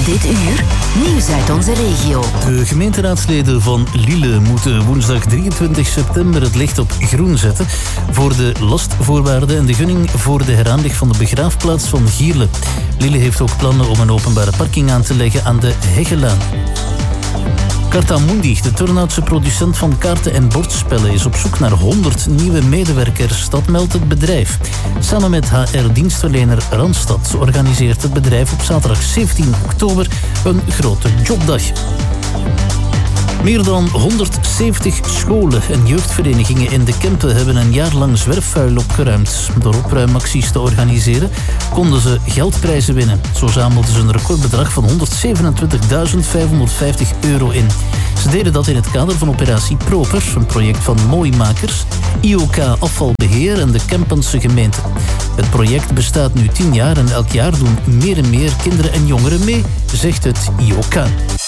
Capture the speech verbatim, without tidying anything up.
Dit uur, nieuws uit onze regio. De gemeenteraadsleden van Lille moeten woensdag drieëntwintig september het licht op groen zetten voor de lastvoorwaarden en de gunning voor de heraanleg van de begraafplaats van Gierle. Lille heeft ook plannen om een openbare parking aan te leggen aan de Heggelaan. Carta Mundi, de Turnhoutse producent van kaarten en bordspellen, is op zoek naar honderd nieuwe medewerkers. Dat meldt het bedrijf. Samen met H R-dienstverlener Randstad organiseert het bedrijf op zaterdag zeventien oktober een grote jobdag. Meer dan honderdzeventig scholen en jeugdverenigingen in de Kempen hebben een jaar lang zwerfvuil opgeruimd. Door opruimacties te organiseren konden ze geldprijzen winnen. Zo zamelden ze een recordbedrag van honderdzevenentwintigduizend vijfhonderdvijftig euro in. Ze deden dat in het kader van operatie Proper, een project van Mooimakers, I O K Afvalbeheer en de Kempense gemeente. Het project bestaat nu tien jaar en elk jaar doen meer en meer kinderen en jongeren mee, zegt het I O K.